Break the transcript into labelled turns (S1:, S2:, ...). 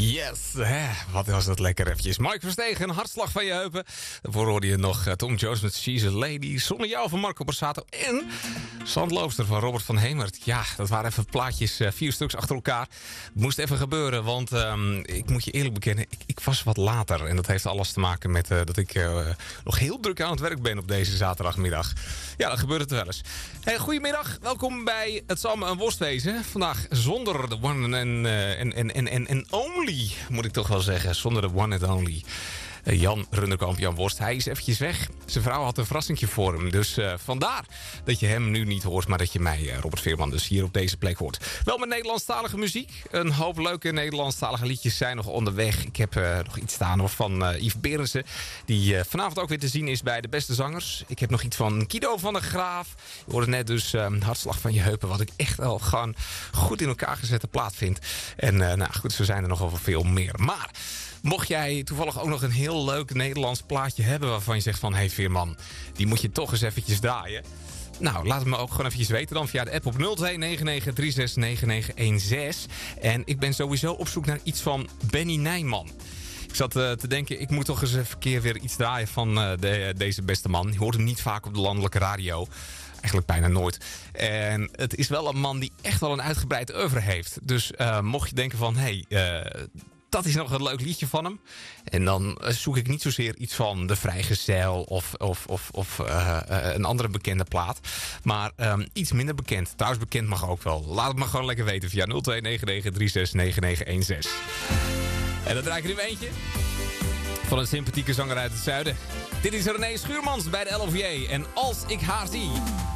S1: Yes, wat was dat lekker eventjes. Mike Verstegen, een hartslag van je heupen. Daarvoor hoorde je nog Tom Jones met She's a Lady. Zonder jou van Marco Borsato. En Zandloopster van Robert van Hemert. Ja, dat waren even plaatjes, 4 stuks achter elkaar. Het moest even gebeuren, want ik moet je eerlijk bekennen, ik was wat later. En dat heeft alles te maken met dat ik nog heel druk aan het werk ben op deze zaterdagmiddag. Ja, dat gebeurt het wel eens. Hey, goedemiddag, welkom bij Het zal me een worst wezen. Vandaag zonder de one and only, moet ik toch wel zeggen. Zonder de one and only. Jan Runderkamp, Jan Worst, hij is eventjes weg. Zijn vrouw had een verrassingje voor hem. Dus vandaar dat je hem nu niet hoort, maar dat je mij, Robert Veerman, dus hier op deze plek hoort. Wel met Nederlandstalige muziek. Een hoop leuke Nederlandstalige liedjes zijn nog onderweg. Ik heb nog iets staan van Yves Berensen, die vanavond ook weer te zien is bij De Beste Zangers. Ik heb nog iets van Guido van der Graaf. Je hoorde net dus Hartslag van je heupen, wat ik echt wel gewoon goed in elkaar gezette plaat vind. En nou goed, zo zijn er nog wel veel meer. Maar mocht jij toevallig ook nog een heel leuk Nederlands plaatje hebben waarvan je zegt van, hey Veerman, die moet je toch eens eventjes draaien. Nou, laat het me ook gewoon eventjes weten dan via de app op 0299369916. En ik ben sowieso op zoek naar iets van Benny Nijman. Ik zat te denken, ik moet toch eens even keer weer iets draaien van deze beste man. Je hoort hem niet vaak op de landelijke radio. Eigenlijk bijna nooit. En het is wel een man die echt wel een uitgebreid oeuvre heeft. Dus mocht je denken van, hey, dat is nog een leuk liedje van hem. En dan zoek ik niet zozeer iets van De Vrijgezel of een andere bekende plaat. Maar iets minder bekend. Trouwens, bekend mag ook wel. Laat het me gewoon lekker weten via 0299369916. En dan draai ik er nu eentje van een sympathieke zanger uit het zuiden. Dit is René Schuurmans bij de LOVJ. En Als ik haar zie.